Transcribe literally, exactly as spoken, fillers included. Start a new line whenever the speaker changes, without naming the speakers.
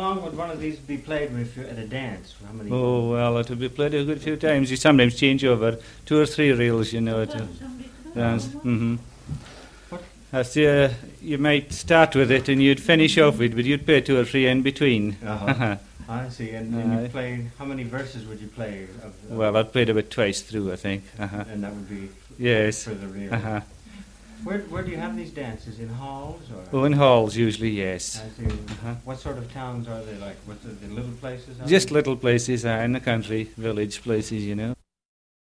long would one of these be played if you're at a dance? How many?
Oh, well, it would be played a good few times. You sometimes change over two or three reels, you know. To dance. Mm-hmm. That's, uh, you might start with it and you'd finish off with it, but you'd play two or three in between.
Uh-huh. I see. And, and
Uh,
you play, how many verses would you play? Of, of
Well, I'd played about twice through, I think. Uh-huh.
And that would be
Yes.
for the real.
Uh-huh.
Where, where do you have these dances? In halls? Or?
Oh, in halls usually, yes.
I see.
Uh-huh.
What sort of towns are they like? What's the, the little places? Are
Just
they?
little places uh, in the country, village places, you know.